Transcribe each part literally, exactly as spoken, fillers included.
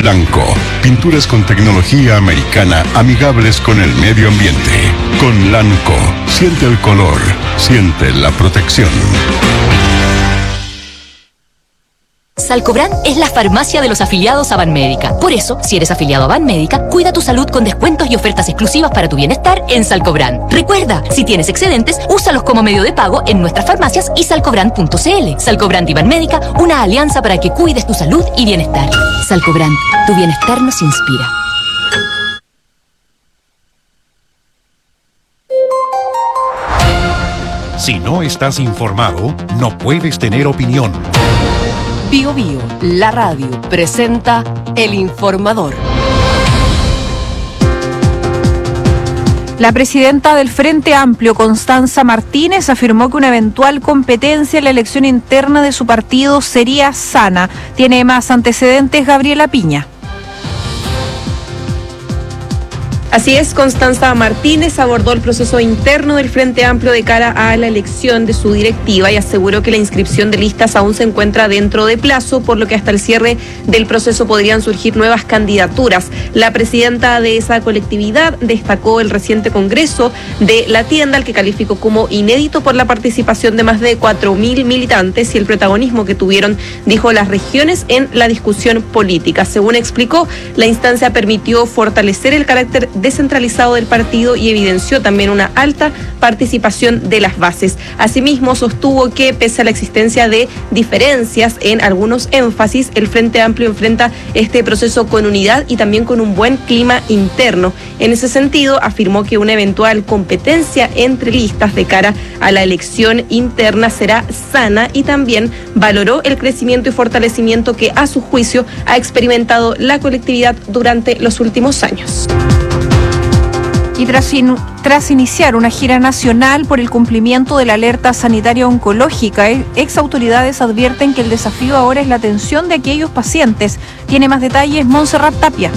blanco. Pinturas con tecnología americana amigables con el medio ambiente. Con Lanco, siente el color, siente la protección. Salcobran es la farmacia de los afiliados a Banmédica. Por eso, si eres afiliado a Banmédica, cuida tu salud con descuentos y ofertas exclusivas para tu bienestar en Salcobran. Recuerda, si tienes excedentes, úsalos como medio de pago en nuestras farmacias y salcobran punto cl. Salcobran y Banmédica, una alianza para que cuides tu salud y bienestar. Salcobran, tu bienestar nos inspira. Si no estás informado, no puedes tener opinión. Bio Bio, la radio, presenta El Informador. La presidenta del Frente Amplio, Constanza Martínez, afirmó que una eventual competencia en la elección interna de su partido sería sana. Tiene más antecedentes Gabriela Piña. Así es, Constanza Martínez abordó el proceso interno del Frente Amplio de cara a la elección de su directiva y aseguró que la inscripción de listas aún se encuentra dentro de plazo, por lo que hasta el cierre del proceso podrían surgir nuevas candidaturas. La presidenta de esa colectividad destacó el reciente congreso de La Tienda, al que calificó como inédito por la participación de más de cuatro mil militantes y el protagonismo que tuvieron, dijo, las regiones en la discusión política. Según explicó, la instancia permitió fortalecer el carácter descentralizado del partido y evidenció también una alta participación de las bases. Asimismo, sostuvo que pese a la existencia de diferencias en algunos énfasis, el Frente Amplio enfrenta este proceso con unidad y también con un buen clima interno. En ese sentido, afirmó que una eventual competencia entre listas de cara a la elección interna será sana y también valoró el crecimiento y fortalecimiento que, a su juicio, ha experimentado la colectividad durante los últimos años. Y tras, in, tras iniciar una gira nacional por el cumplimiento de la alerta sanitaria oncológica, ex autoridades advierten que el desafío ahora es la atención de aquellos pacientes. Tiene más detalles Montserrat Tapia.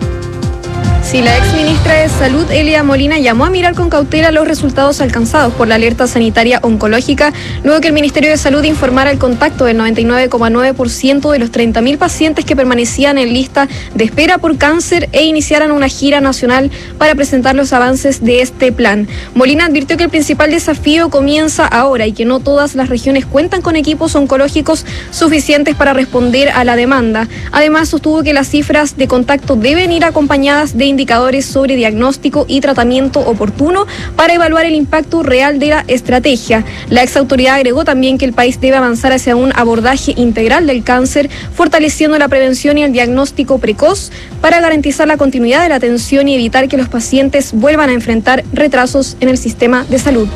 Sí, la ex ministra de Salud, Elia Molina, llamó a mirar con cautela los resultados alcanzados por la alerta sanitaria oncológica, luego que el Ministerio de Salud informara el contacto del noventa y nueve coma nueve por ciento de los treinta mil pacientes que permanecían en lista de espera por cáncer e iniciaran una gira nacional para presentar los avances de este plan. Molina advirtió que el principal desafío comienza ahora y que no todas las regiones cuentan con equipos oncológicos suficientes para responder a la demanda. Además, sostuvo que las cifras de contacto deben ir acompañadas de indicadores sobre diagnóstico y tratamiento oportuno para evaluar el impacto real de la estrategia. La ex autoridad agregó también que el país debe avanzar hacia un abordaje integral del cáncer, fortaleciendo la prevención y el diagnóstico precoz para garantizar la continuidad de la atención y evitar que los pacientes vuelvan a enfrentar retrasos en el sistema de salud.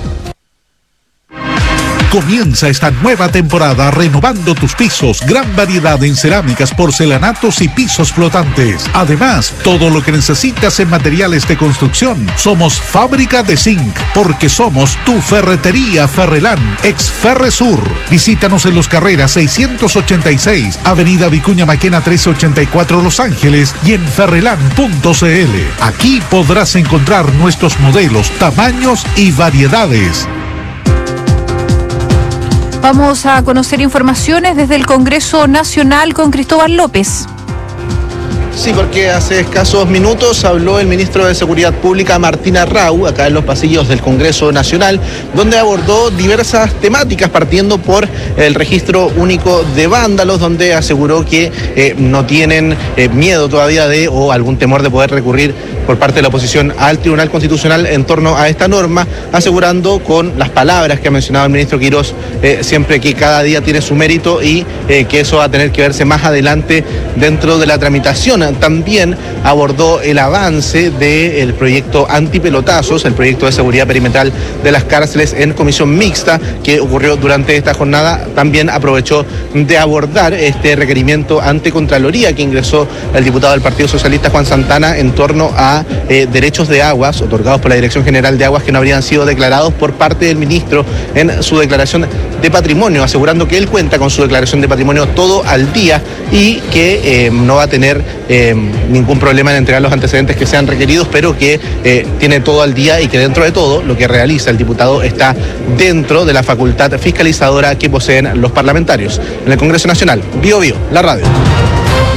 Comienza esta nueva temporada renovando tus pisos. Gran variedad en cerámicas, porcelanatos y pisos flotantes. Además, todo lo que necesitas en materiales de construcción. Somos Fábrica de Zinc, porque somos tu ferretería Ferrelán, ex Ferresur. Visítanos en Los Carreras seiscientos ochenta y seis, Avenida Vicuña Maquena trescientos ochenta y cuatro, Los Ángeles, y en ferrelán punto cl. Aquí podrás encontrar nuestros modelos, tamaños y variedades. Vamos a conocer informaciones desde el Congreso Nacional con Cristóbal López. Sí, porque hace escasos minutos habló el ministro de Seguridad Pública, Martín Arrau, acá en los pasillos del Congreso Nacional, donde abordó diversas temáticas, partiendo por el registro único de vándalos, donde aseguró que eh, no tienen eh, miedo todavía de o algún temor de poder recurrir por parte de la oposición al Tribunal Constitucional en torno a esta norma, asegurando con las palabras que ha mencionado el ministro Quirós eh, siempre que cada día tiene su mérito y eh, que eso va a tener que verse más adelante dentro de la tramitación. También abordó el avance del proyecto antipelotazos, el proyecto de seguridad perimetral de las cárceles en comisión mixta que ocurrió durante esta jornada. También aprovechó de abordar este requerimiento ante Contraloría que ingresó el diputado del Partido Socialista, Juan Santana, en torno a eh, derechos de aguas otorgados por la Dirección General de Aguas que no habrían sido declarados por parte del ministro en su declaración de patrimonio, asegurando que él cuenta con su declaración de patrimonio todo al día y que eh, no va a tener eh, ningún problema en entregar los antecedentes que sean requeridos, pero que eh, tiene todo al día y que dentro de todo lo que realiza el diputado está dentro de la facultad fiscalizadora que poseen los parlamentarios. En el Congreso Nacional, Bio Bio, la radio.